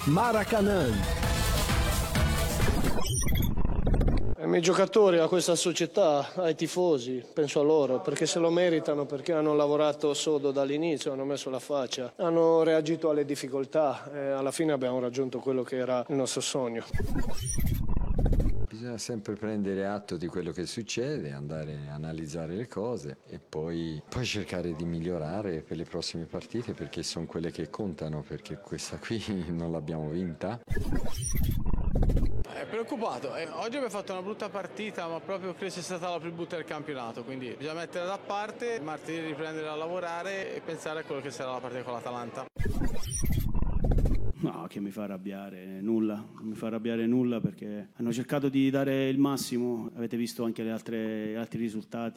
Maracanã. Ai miei giocatori, a questa società, ai tifosi, penso a loro, perché se lo meritano, perché hanno lavorato sodo dall'inizio, hanno messo la faccia, hanno reagito alle difficoltà e alla fine abbiamo raggiunto quello che era il nostro sogno. Bisogna sempre prendere atto di quello che succede, andare a analizzare le cose e poi cercare di migliorare per le prossime partite, perché sono quelle che contano, perché questa qui non l'abbiamo vinta. È preoccupato, oggi abbiamo fatto una brutta partita, ma proprio credo sia stata la più brutta del campionato, quindi bisogna metterla da parte, martedì riprendere a lavorare e pensare a quello che sarà la partita con l'Atalanta. No, che mi fa arrabbiare nulla, non mi fa arrabbiare nulla perché hanno cercato di dare il massimo, avete visto anche gli altri risultati.